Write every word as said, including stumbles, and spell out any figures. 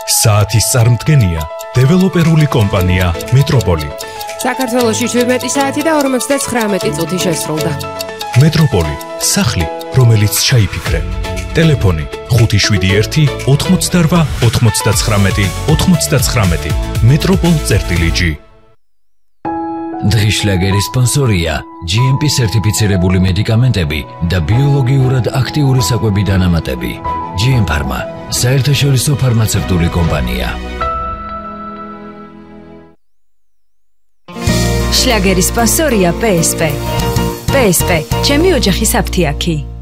საათის წარმდგენია დეველოპერული კომპანია მეტროპოლი. საქართველოში შვიდმეტი საათი და ორმოცდათხრამეტი წუთი შესრულდა. მეტროპოლი, სახლი, რომელიც ჩაიფიქრე. ტელეფონი ხუთი შვიდი ერთი ოთხმოცდარვა ოთხმოცდათხრამეტი ოთხმოცდათხრამეტი. მეტროპოლ წერტილი ჯი. დღის შლაგერის სპონსორია ჯი ემ პი სერტიფიცირებული მედიკამენტები და ბიოლოგიურად აქტიური საკვები დანამატები. ჯი ემ ფარმა, საერთაშორისო ფარმაცევტული კომპანია. შლაგერის სპონსორია პე ეს პე. პე ეს პე, ჩემი ოჯახის აფთიაქი.